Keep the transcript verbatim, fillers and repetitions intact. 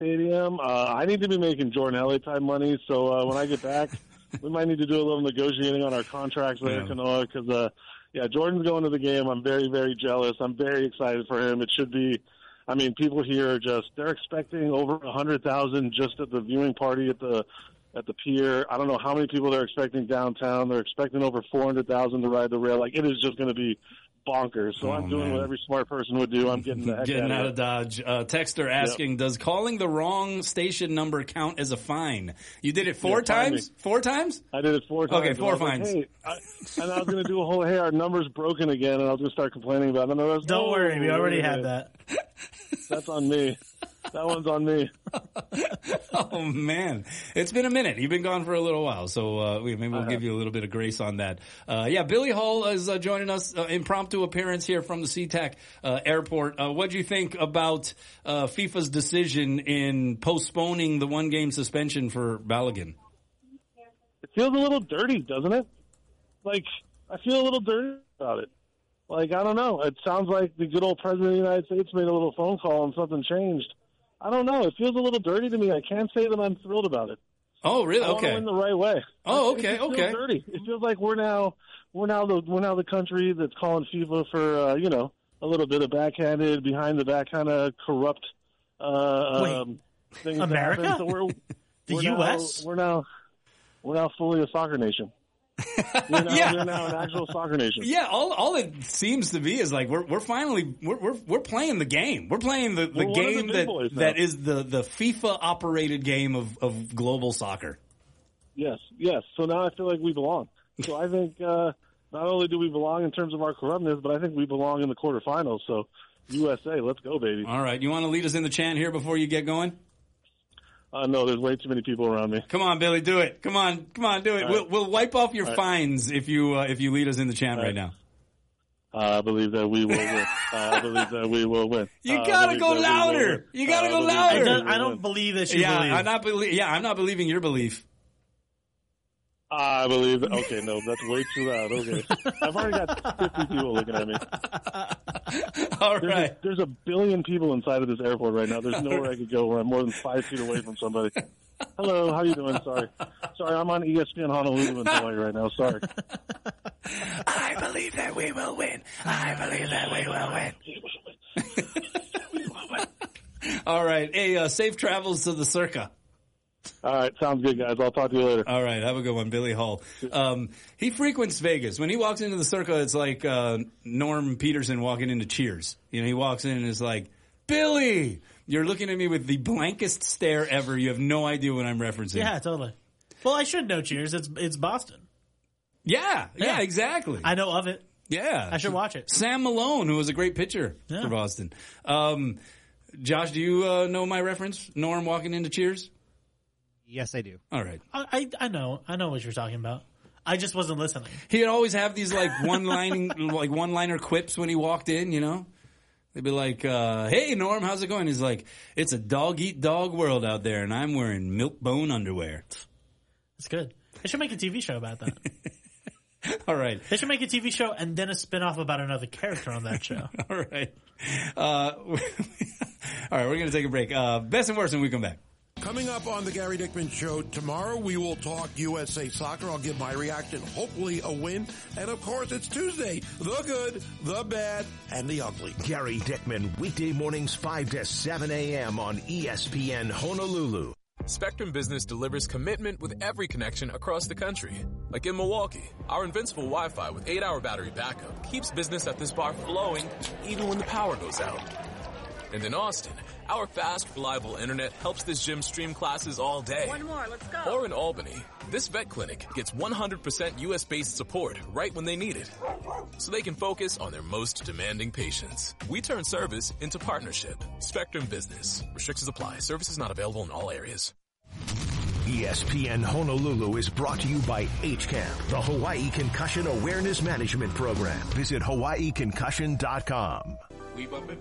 Stadium. Uh, I need to be making Jordan Elliott type money, so uh, when I get back, we might need to do a little negotiating on our contracts there, yeah. Kanoa, because, uh, yeah, Jordan's going to the game. I'm very, very jealous. I'm very excited for him. It should be, I mean, people here are just, they're expecting over one hundred thousand just at the viewing party at the at the pier. I don't know how many people they're expecting downtown. They're expecting over four hundred thousand to ride the rail. Like, it is just going to be bonkers. So oh, I'm doing man. what every smart person would do. I'm getting the heck getting out, out of Dodge. Uh, texter asking, yep. does calling the wrong station number count as a fine? You did it four yeah, times? Four times? I did it four times. Okay, four fines. Like, hey, I, and I was going to do a whole, hey, our number's broken again, and I was going to start complaining about it. And I was, Don't oh, worry, we already yeah. had that. That's on me. That one's on me. Oh, man. It's been a minute. You've been gone for a little while, so uh, maybe we'll uh-huh. give you a little bit of grace on that. Uh, yeah, Billy Hull is uh, joining us, uh, impromptu appearance here from the SeaTac uh, airport. Uh, what do you think about uh, FIFA's decision in postponing the one-game suspension for Balogun? It feels a little dirty, doesn't it? Like, I feel a little dirty about it. Like, I don't know. It sounds like the good old president of the United States made a little phone call and something changed. I don't know. It feels a little dirty to me. I can't say that I'm thrilled about it. Oh, really? I okay. I want to win the right way. Oh, okay, it feels okay. Dirty. It feels like we're now we're now the we're now the country that's calling FIFA for uh, you know a little bit of backhanded, behind the back kind of corrupt uh, Wait, um, things. America? That happen. So we're, the we're U S? Now, we're now we're now fully a soccer nation. We're now, yeah. we're now an actual soccer nation. Yeah, all all it seems to be is like we're we're finally we're we're, we're playing the game. We're playing the, the game the that that is the, the FIFA operated game of, of global soccer. Yes, yes. So now I feel like we belong. So I think uh, not only do we belong in terms of our corruptness, but I think we belong in the quarterfinals. So U S A, let's go, baby. All right, you want to lead us in the chant here before you get going? Uh, no, there's way too many people around me. Come on, Billy, do it. Come on, come on, do it. All we'll right. we'll wipe off your All fines right. if you uh, if you lead us in the chant All right, right now. Uh, I believe that we will win. Uh, I believe that we will win. You uh, gotta go louder. You gotta uh, go I louder. I don't, I don't believe that you yeah, believe. I'm not belie- Yeah, I'm not believing your belief. I believe that. Okay, no, that's way too loud. Okay. I've already got fifty people looking at me. All there's right. A, there's a billion people inside of this airport right now. There's nowhere I could go where I'm more than five feet away from somebody. Hello, how you doing? Sorry. Sorry, I'm on E S P N Honolulu in Hawaii right now. Sorry. I believe that we will win. I believe that we will win. All right. Hey, uh, safe travels to the Circa. All right, sounds good, guys. I'll talk to you later. All right, have a good one, Billy Hull. Um, he frequents Vegas. When he walks into the Circa, it's like uh, Norm Peterson walking into Cheers. You know, he walks in and is like, Billy! You're looking at me with the blankest stare ever. You have no idea what I'm referencing. Yeah, totally. Well, I should know Cheers. It's it's Boston. Yeah, yeah, yeah, exactly. I know of it. Yeah. I should watch it. Sam Malone, who was a great pitcher yeah. for Boston. Um, Josh, do you uh, know my reference? Norm walking into Cheers? Yes, I do. All right. I, I I know. I know what you're talking about. I just wasn't listening. He'd always have these like one-lining, like one-liner quips when he walked in, you know? They'd be like, uh, hey, Norm, how's it going? He's like, it's a dog-eat-dog world out there, and I'm wearing milk-bone underwear. That's good. They should make a T V show about that. All right. They should make a T V show and then a spin-off about another character on that show. All right. Uh, all right, we're going to take a break. Uh, best and worst when we come back. Coming up on the Gary Dickman Show tomorrow, we will talk U S A Soccer. I'll give my reaction, hopefully a win. And of course, it's Tuesday. The good, the bad, and the ugly. Gary Dickman, weekday mornings five to seven a.m. on E S P N Honolulu. Spectrum Business delivers commitment with every connection across the country. Like in Milwaukee, our invincible Wi-Fi with eight hour battery backup keeps business at this bar flowing even when the power goes out. And in Austin, our fast, reliable internet helps this gym stream classes all day. One more, let's go. Or in Albany, this vet clinic gets one hundred percent U S-based support right when they need it, so they can focus on their most demanding patients. We turn service into partnership. Spectrum Business. Restrictions apply. Services not available in all areas. E S P N Honolulu is brought to you by H CAMP, the Hawaii Concussion Awareness Management Program. Visit hawaii concussion dot com. We've been